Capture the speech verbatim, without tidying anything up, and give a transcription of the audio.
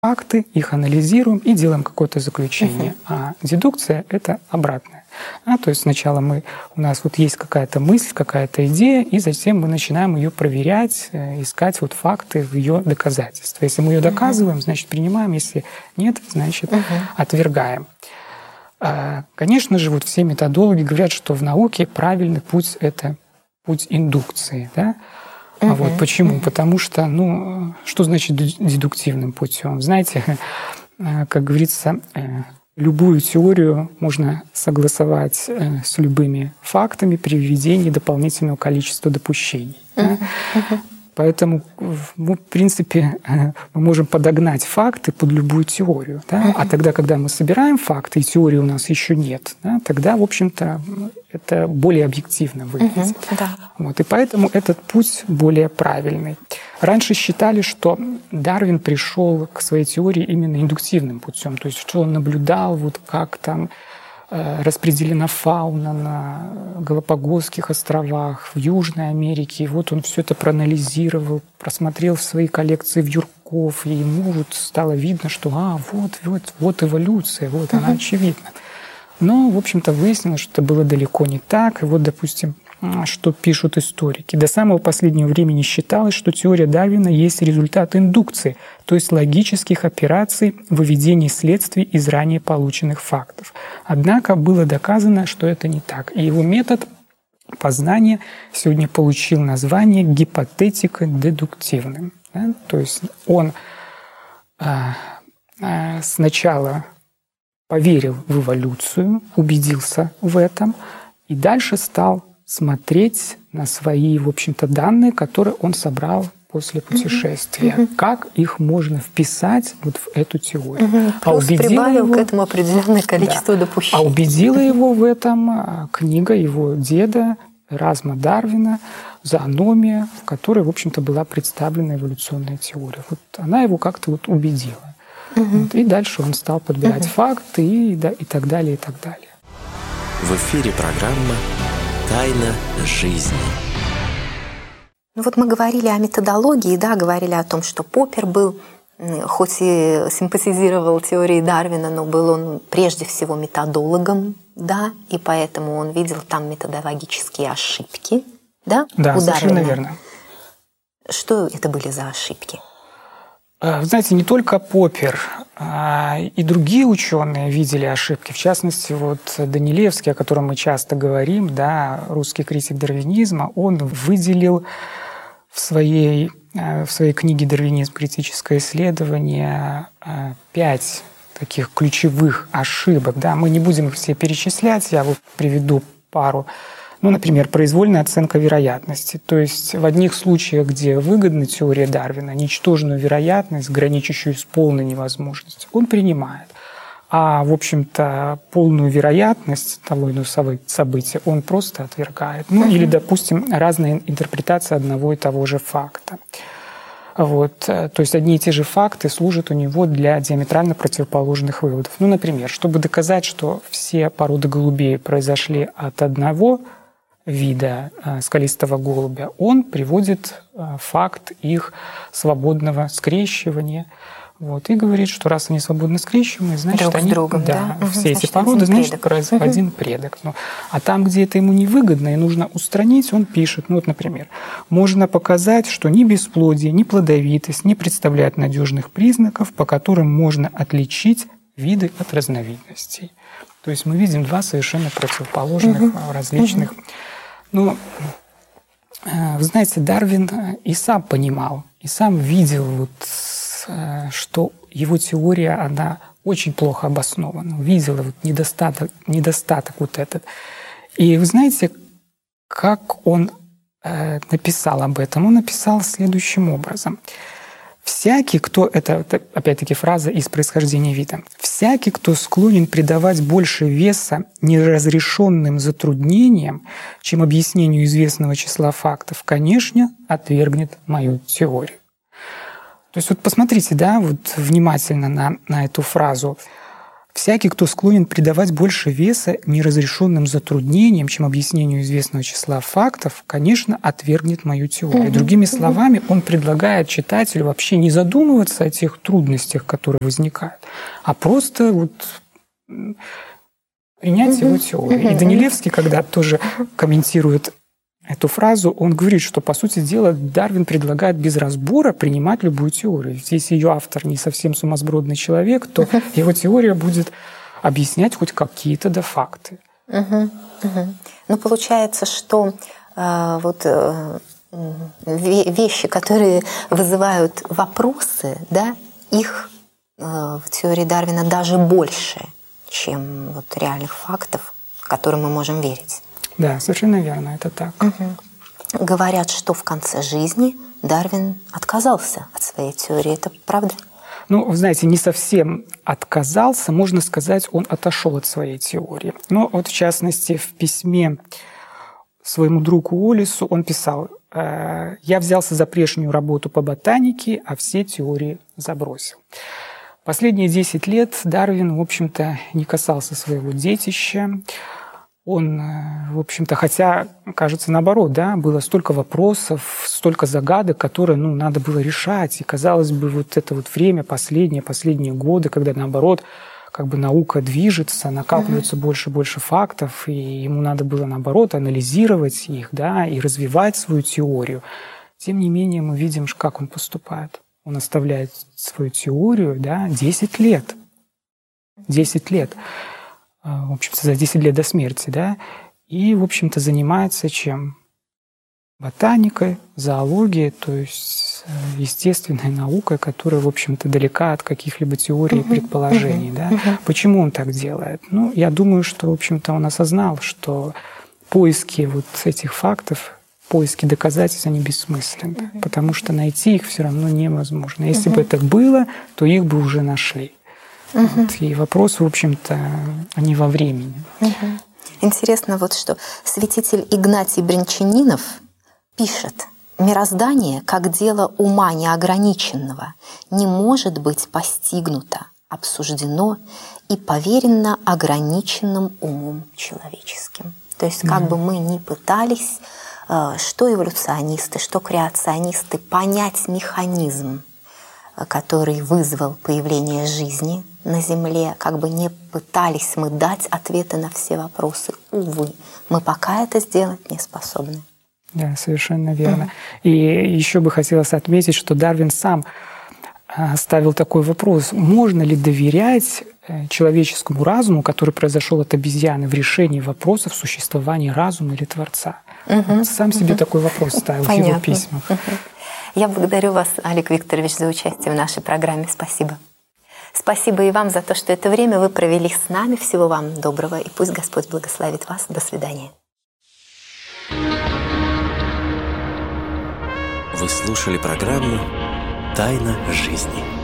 факты, их анализируем и делаем какое-то заключение. Uh-huh. А дедукция — это обратное. А, то есть сначала мы, у нас вот есть какая-то мысль, какая-то идея, и затем мы начинаем ее проверять, искать вот факты в ее доказательства. Если мы ее доказываем, uh-huh. значит, принимаем, если нет, значит, uh-huh. отвергаем. Конечно же, вот все методологи говорят, что в науке правильный путь — это путь индукции, да? А uh-huh. вот почему? Uh-huh. Потому что, ну, что значит дедуктивным путем? Знаете, как говорится, любую теорию можно согласовать с любыми фактами при введении дополнительного количества допущений. Uh-huh. Да? Поэтому, ну, в принципе, мы можем подогнать факты под любую теорию. Да? Uh-huh. А тогда, когда мы собираем факты, и теории у нас еще нет, да, тогда, в общем-то, это более объективно выглядит. Uh-huh. Да. Вот, и поэтому этот путь более правильный. Раньше считали, что Дарвин пришел к своей теории именно индуктивным путем, то есть что он наблюдал, вот как там распределена фауна на Галапагосских островах, в Южной Америке. И вот он все это проанализировал, просмотрел свои коллекции вьюрков, и ему вот стало видно, что а, вот, вот, вот эволюция, вот она очевидна. Но, в общем-то, выяснилось, что это было далеко не так. И вот, допустим, что пишут историки. До самого последнего времени считалось, что теория Дарвина есть результат индукции, то есть логических операций выведения следствий из ранее полученных фактов. Однако было доказано, что это не так. И его метод познания сегодня получил название гипотетико-дедуктивным. Да? То есть он а, а, сначала поверил в эволюцию, убедился в этом, и дальше стал смотреть на свои, в общем-то, данные, которые он собрал после путешествия. Mm-hmm. Как их можно вписать вот в эту теорию. Mm-hmm. А Плюс прибавил его, к этому определенное количество да, допущений. А убедила его в этом книга его деда Эразма Дарвина «Зоономия», в которой, в общем-то, была представлена эволюционная теория. Вот она его как-то вот убедила. Mm-hmm. Вот, и дальше он стал подбирать mm-hmm. факты и, да, и так далее, и так далее. В эфире программа «Тайна жизни». Ну вот мы говорили о методологии, да, говорили о том, что Поппер был, хоть и симпатизировал теории Дарвина, но был он прежде всего методологом, да, и поэтому он видел там методологические ошибки, да, да, у совершенно Дарвина. Верно. Что это были за ошибки? Вы знаете, не только Поппер, а и другие ученые видели ошибки. В частности, вот Данилевский, о котором мы часто говорим, да, русский критик дарвинизма, он выделил в своей, в своей книге «Дарвинизм. Критическое исследование» пять таких ключевых ошибок. Да. Мы не будем их все перечислять, я вот приведу пару. Ну, например, произвольная оценка вероятности. То есть в одних случаях, где выгодна теория Дарвина, ничтожную вероятность, граничащую с полной невозможностью, он принимает. А, в общем-то, полную вероятность того или иного события он просто отвергает. Ну, или, допустим, разные интерпретации одного и того же факта. Вот. То есть одни и те же факты служат у него для диаметрально противоположных выводов. Ну, например, чтобы доказать, что все породы голубей произошли от одного вида скалистого голубя, он приводит факт их свободного скрещивания. Вот, и говорит, что раз они свободно скрещиваемые, значит, друг они, с другом, да, да? все угу, эти значит, породы, значит, предок. один угу. предок. Ну, а там, где это ему невыгодно и нужно устранить, он пишет, ну вот, например, можно показать, что ни бесплодие, ни плодовитость не представляют надежных признаков, по которым можно отличить виды от разновидностей. То есть мы видим два совершенно противоположных, угу. различных. Угу. Ну, вы знаете, Дарвин и сам понимал, и сам видел, вот, что его теория, она очень плохо обоснована. Видел вот недостаток, недостаток вот этот. И вы знаете, как он написал об этом? Он написал следующим образом. «Всякий, кто...» Это, это опять-таки фраза из «Происхождения вида». «Всякий, кто склонен придавать больше веса неразрешенным затруднениям, чем объяснению известного числа фактов, конечно, отвергнет мою теорию». То есть вот посмотрите, да, вот внимательно на, на эту фразу. Всякий, кто склонен придавать больше веса неразрешенным затруднениям, чем объяснению известного числа фактов, конечно, отвергнет мою теорию. Mm-hmm. Другими словами, он предлагает читателю вообще не задумываться о тех трудностях, которые возникают, а просто вот принять mm-hmm. его теорию. Mm-hmm. И Данилевский, когда тоже комментирует эту фразу, он говорит, что, по сути дела, Дарвин предлагает без разбора принимать любую теорию. Если ее автор не совсем сумасбродный человек, то uh-huh. его теория будет объяснять хоть какие-то да факты. Uh-huh. Uh-huh. Ну, получается, что э, вот э, вещи, которые вызывают вопросы, да, их э, в теории Дарвина даже больше, чем вот реальных фактов, которым мы можем верить. Да, совершенно верно, это так. Угу. Говорят, что в конце жизни Дарвин отказался от своей теории. Это правда? Ну, вы знаете, не совсем отказался, можно сказать, он отошел от своей теории. Но вот в частности в письме своему другу Уоллесу он писал: «Я взялся за прежнюю работу по ботанике, а все теории забросил». Последние десять лет Дарвин, в общем-то, не касался своего детища. Он, в общем-то, хотя, кажется, наоборот, да, было столько вопросов, столько загадок, которые, ну, надо было решать. И, казалось бы, вот это вот время, последние, последние годы, когда, наоборот, как бы наука движется, накапливается uh-huh. больше и больше фактов, и ему надо было, наоборот, анализировать их, да, и развивать свою теорию. Тем не менее, мы видим, как он поступает. Он оставляет свою теорию, да, десять лет. десять лет. В общем-то, за десять лет до смерти, да, и, в общем-то, занимается чем? Ботаникой, зоологией, то есть естественной наукой, которая, в общем-то, далека от каких-либо теорий и предположений, uh-huh. да. Uh-huh. Почему он так делает? Ну, я думаю, что, в общем-то, он осознал, что поиски вот этих фактов, поиски доказательств, они бессмысленны, uh-huh. потому что найти их все равно невозможно. Если uh-huh. бы это было, то их бы уже нашли. Угу. Вот, и вопрос, в общем-то, они во времени. Угу. Интересно вот что. Святитель Игнатий Брянчанинов пишет: «Мироздание, как дело ума неограниченного, не может быть постигнуто, обсуждено и поверено ограниченным умом человеческим». То есть как угу. бы мы ни пытались, что эволюционисты, что креационисты, понять механизм, который вызвал появление жизни на Земле, как бы не пытались мы дать ответы на все вопросы. Увы, мы пока это сделать не способны. Да, совершенно верно. Mm-hmm. И еще бы хотелось отметить, что Дарвин сам ставил такой вопрос: можно ли доверять человеческому разуму, который произошел от обезьяны, в решении вопросов существования разума или Творца? Mm-hmm. Сам себе mm-hmm. такой вопрос ставил Понятно. В его письмах. Mm-hmm. Я благодарю вас, Олег Викторович, за участие в нашей программе. Спасибо. Спасибо и вам за то, что это время вы провели с нами. Всего вам доброго, и пусть Господь благословит вас. До свидания. Вы слушали программу «Тайна жизни».